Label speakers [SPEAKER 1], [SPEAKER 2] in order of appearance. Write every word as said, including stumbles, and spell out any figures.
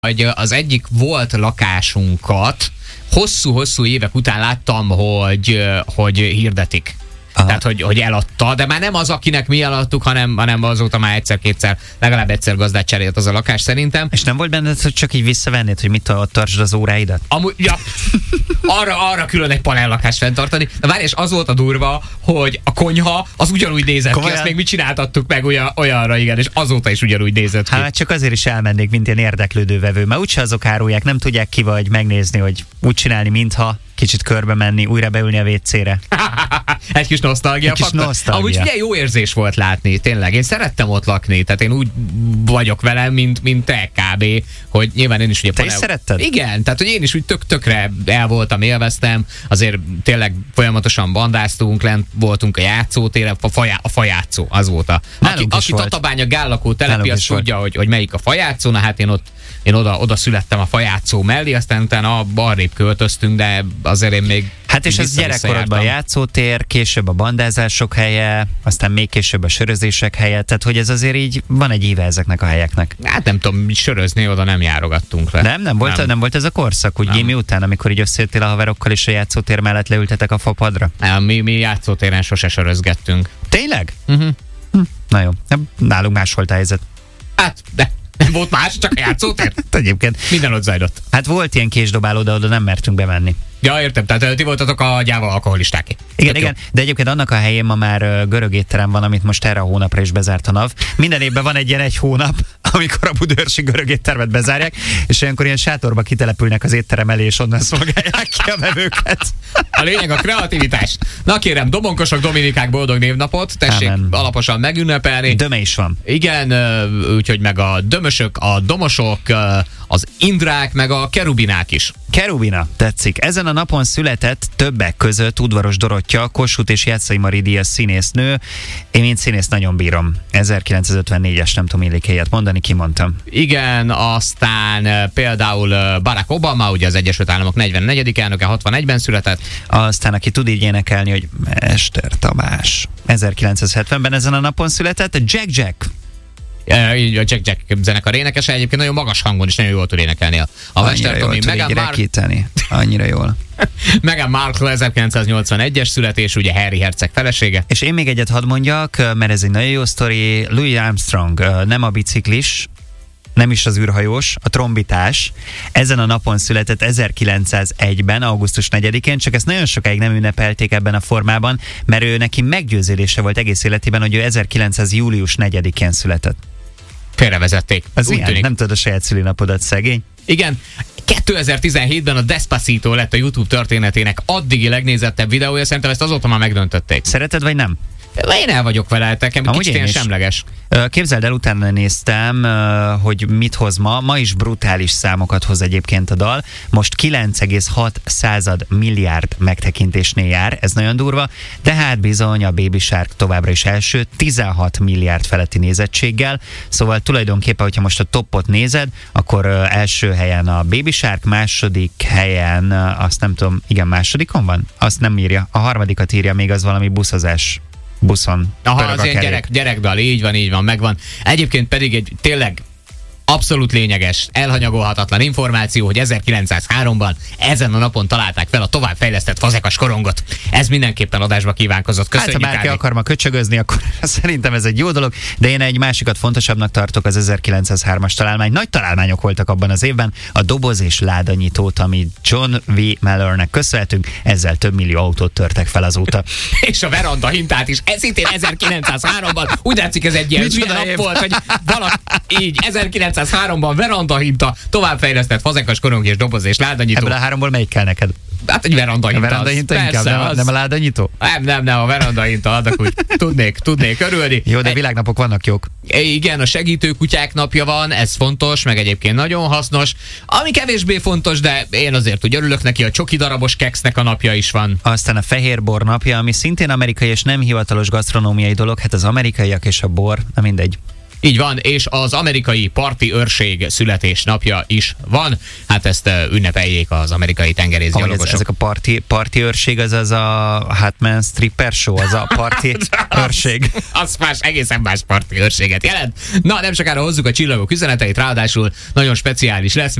[SPEAKER 1] hogy az egyik volt lakásunkat hosszú-hosszú évek után láttam, hogy, hogy hirdetik. Aha. Tehát, hogy, hogy eladta, de már nem az, akinek mi eladtuk, hanem, hanem azóta már egyszer-kétszer, legalább egyszer gazdát cserélt az a lakás szerintem.
[SPEAKER 2] És nem volt benned, hogy csak így visszavennéd, hogy mit tartsd az óráidat?
[SPEAKER 1] Amúgy, ja, arra, arra külön egy panellakást fenntartani. Na várj, és az volt a durva, hogy a konyha az ugyanúgy nézett Komolyan? ki, ezt még mi csináltattuk meg olyan, olyanra, igen, és azóta is ugyanúgy nézett ki.
[SPEAKER 2] Hát csak azért is elmennék, mint ilyen érdeklődő vevő, mert úgyse azok árulják, nem tudják ki vagy megnézni, hogy úgy csinálni, mintha kicsit körbe menni, újra beülni a vécére.
[SPEAKER 1] Egy kis nosztalgia.
[SPEAKER 2] Egy kis nosztalgia.
[SPEAKER 1] Amúgy ugye jó érzés volt látni, tényleg. Én szerettem ott lakni, tehát én úgy vagyok vele, mint, mint te kb. Hogy nyilván én is ugye...
[SPEAKER 2] Te panel... is szeretted?
[SPEAKER 1] Igen, tehát hogy én is úgy tök-tökre el voltam, élveztem, azért tényleg folyamatosan bandáztunk, lent voltunk a játszótéren, a, fajá, a fajátszó, az volt a... Aki, aki Tatabánya Gállakó telepi, az tudja, hogy, hogy melyik a fajátszó, na hát én ott én oda, oda születtem a fajátszó mellé, aztán utána arrébb költöztünk, de azért én még...
[SPEAKER 2] Hát és ez gyerekkorodban a játszótér, később a bandázások helye, aztán még később a sörözések helye, tehát hogy ez azért így van egy íve ezeknek a helyeknek.
[SPEAKER 1] Hát nem tudom, sörözni oda nem járogattunk le.
[SPEAKER 2] Nem? Nem volt, nem. Nem volt ez a korszak, úgy gémi után, amikor így összejöttél a haverokkal és a játszótér mellett leültetek a fapadra?
[SPEAKER 1] Nem, mi, mi játszótéren sose sörözgettünk.
[SPEAKER 2] Tényleg?
[SPEAKER 1] Uh-huh.
[SPEAKER 2] Hm, na jó, nálunk más volt a helyzet.
[SPEAKER 1] Hát, de... Nem volt más, csak a játszótér?
[SPEAKER 2] Egyébként.
[SPEAKER 1] Minden ott zajlott.
[SPEAKER 2] Hát volt ilyen késdobáló, de oda nem mertünk bemenni.
[SPEAKER 1] Ja, értem, tehát ti voltatok a gyáva alkoholistáké.
[SPEAKER 2] Igen, igen, de egyébként annak a helyén ma már görög étterem van, amit most erre a hónapra is bezárt a NAV. Minden évben van egy ilyen egy hónap, amikor a budaörsi görög éttermet bezárják, és olyankor ilyen sátorba kitelepülnek az étterem elé, és onnan szolgálják ki a vevőket.
[SPEAKER 1] A lényeg a kreativitás. Na kérem, domonkosok Dominikák boldog névnapot, tessék Amen. alaposan megünnepelni.
[SPEAKER 2] Döme is van.
[SPEAKER 1] Igen, úgyhogy meg a dömösök, a domosok, az indrák, meg a kerubinák is.
[SPEAKER 2] Kerubina, tetszik. Ezen a napon született többek között Udvaros Dorottya, Kossuth és Jászai Mari díjas színésznő. Én mint színész nagyon bírom. ezerkilencszázötvennégyes, nem tudom illik mondani, kimondtam. Igen, aztán például Barack Obama, ugye az Egyesült Államok negyvennegyedik elnöke, hatvanegyben született. Aztán aki tud így énekelni, hogy Mester Tamás. ezerkilencszázhetvenben ezen a napon született Jack Jack.
[SPEAKER 1] Így a Jack Jack zenekar énekese, egyébként nagyon magas hangon is nagyon jól tud énekelni a, a Mester Tomi.
[SPEAKER 2] Meghan Markle, annyira jól.
[SPEAKER 1] Meghan Markle ezerkilencszáznyolcvanegyes születés, ugye Harry herceg felesége.
[SPEAKER 2] És én még egyet hadd mondjak, mert ez egy nagyon jó sztori. Louis Armstrong, nem a biciklis, nem is az űrhajós, a trombitás. Ezen a napon született ezerkilencszázegyben, augusztus negyedikén, csak ezt nagyon sokáig nem ünnepelték ebben a formában, mert ő neki meggyőződése volt egész életében, hogy ő ezerkilencszáz július negyedikén született.
[SPEAKER 1] Félrevezették.
[SPEAKER 2] Az ilyen, nem tudod a saját szülinapodat, szegény.
[SPEAKER 1] Igen. kétezer-tizenhétben a Despacito lett a YouTube történetének addigi legnézettebb videója, szerintem ezt azóta már megdöntötték.
[SPEAKER 2] Szereted vagy nem?
[SPEAKER 1] Én el vagyok vele, nekem kicsit ilyen semleges.
[SPEAKER 2] Képzeld el, utána néztem, hogy mit hoz ma. Ma is brutális számokat hoz egyébként a dal. Most kilenc egész hat század milliárd megtekintésnél jár, ez nagyon durva, de hát bizony a Baby Shark továbbra is első, tizenhat milliárd feletti nézettséggel, szóval tulajdonképpen, hogyha most a topot nézed, akkor első helyen a Baby Shark, második helyen, azt nem tudom, igen, másodikon van? Azt nem írja, a harmadikat írja, még az valami buszozás. Buszon.
[SPEAKER 1] Aha, az ilyen gyerek, gyerekdal, így van, így van, megvan. Egyébként pedig egy tényleg abszolút lényeges, elhanyagolhatatlan információ, hogy ezerkilencszázháromban ezen a napon találták fel a továbbfejlesztett fazekas korongot. Ez mindenképpen adásba kívánkozott. Köszönjük.
[SPEAKER 2] Hát, ha bárki akar ma köcsögözni, akkor szerintem ez egy jó dolog, de én egy másikat fontosabbnak tartok, az ezerkilencszázhármas találmány. Nagy találmányok voltak abban az évben, a doboz és ládanyitót, amit John V. Mallernek köszönhetünk, ezzel több millió autót törtek fel azóta.
[SPEAKER 1] És a veranda hintát is, ez szintén ezerkilencszázháromban, úgy látszik, ez egy ilyen nap volt, hogy valaki így ezerkilencszázháromban veranda hinta, továbbfejlesztett fazekas korong és doboz és ládanyitó.
[SPEAKER 2] Ebből a háromból melyik kell neked?
[SPEAKER 1] Hát egy veranda hinta.
[SPEAKER 2] A veranda hinta az, inkább, persze, nem, az... nem a ládanyitó?
[SPEAKER 1] Nem, nem, nem, a veranda hinta, adok úgy tudnék, tudnék örülni.
[SPEAKER 2] Jó, de világnapok vannak jók.
[SPEAKER 1] Igen, a segítőkutyák napja van, ez fontos, meg egyébként nagyon hasznos. Ami kevésbé fontos, de én azért úgy örülök neki, a csoki darabos keksznek a napja is van.
[SPEAKER 2] Aztán a fehérbor napja, ami szintén amerikai és nem hivatalos gasztronómiai dolog, hát az amerikaiak és a bor, na mindegy.
[SPEAKER 1] Így van, és az amerikai parti őrség születésnapja is van. Hát ezt ünnepeljék az amerikai tengerészgyalogosok.
[SPEAKER 2] Ez, ezek a parti, parti őrség, az az a Hatman stripper show, az a parti őrség.
[SPEAKER 1] Az más, egészen más parti őrséget jelent. Na, nem sokára hozzuk a csillagok üzeneteit, ráadásul nagyon speciális lesz,